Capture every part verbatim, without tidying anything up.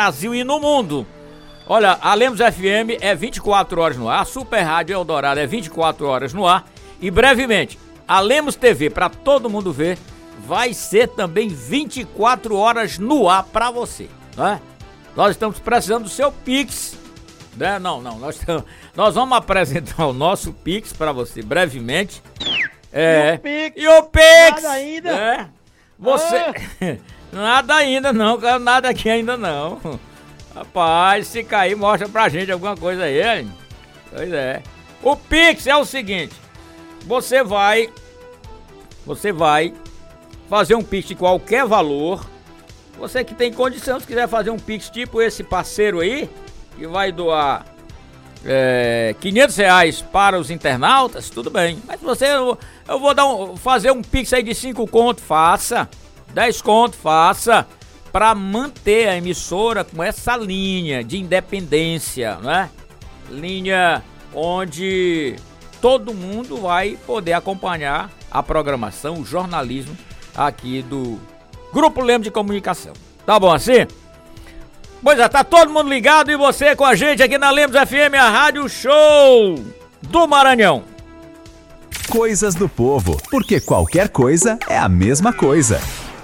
Brasil e no mundo. Olha, a Lemos F M é vinte e quatro horas no ar, a Super Rádio Eldorado é vinte e quatro horas no ar e brevemente a Lemos T V, para todo mundo ver, vai ser também vinte e quatro horas no ar para você, né? Nós estamos precisando do seu Pix, né? Não, não, nós, estamos, nós vamos apresentar o nosso Pix para você brevemente. É, e o Pix? E o Pix? Nada ainda? É, você... Ah. Nada ainda não, nada aqui ainda não. Rapaz, se cair, mostra pra gente alguma coisa aí, hein? Pois é. O Pix é o seguinte, você vai, você vai fazer um Pix de qualquer valor. Você que tem condição, se quiser fazer um Pix tipo esse parceiro aí, que vai doar é, quinhentos reais para os internautas, tudo bem. Mas você, eu, eu vou dar um, fazer um Pix aí de cinco conto, faça. dez conto, faça. Para manter a emissora com essa linha de independência, né? Linha onde todo mundo vai poder acompanhar a programação, o jornalismo aqui do Grupo Lemos de Comunicação. Tá bom assim? Pois é, tá todo mundo ligado e você com a gente aqui na Lemos F M, a Rádio Show do Maranhão. Coisas do povo, porque qualquer coisa é a mesma coisa.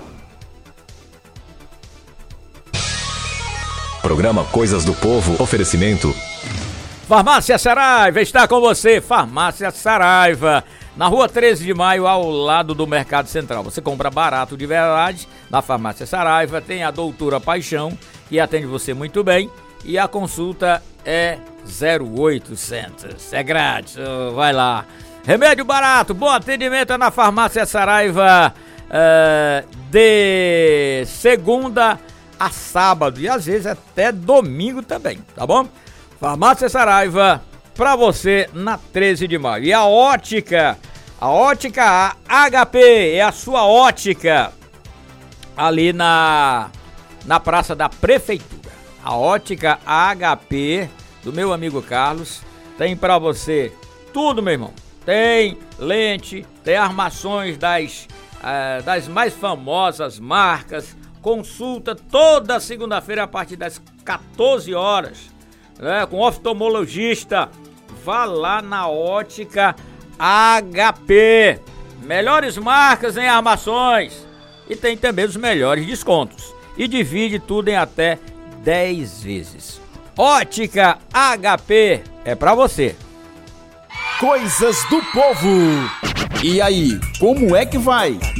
Programa Coisas do Povo, oferecimento Farmácia Saraiva está com você, Farmácia Saraiva, na rua treze de maio, ao lado do Mercado Central. Você compra barato de verdade na Farmácia Saraiva, tem a doutora Paixão, que atende você muito bem, e a consulta é zero oitocentos, é grátis, vai lá. Remédio barato, bom atendimento na Farmácia Saraiva, é, de segunda a sábado e às vezes até domingo também, tá bom? Farmácia Saraiva pra você na treze de maio. E a ótica, a ótica H P é a sua ótica ali na na Praça da Prefeitura. A ótica H P do meu amigo Carlos tem pra você tudo, meu irmão. Tem lente, tem armações das, uh, das mais famosas marcas. Consulta toda segunda-feira a partir das quatorze horas, né, com oftalmologista. Vá lá na ótica H P. Melhores marcas em armações. E tem também os melhores descontos. E divide tudo em até dez vezes. Ótica H P é pra você. Coisas do povo. E aí, como é que vai?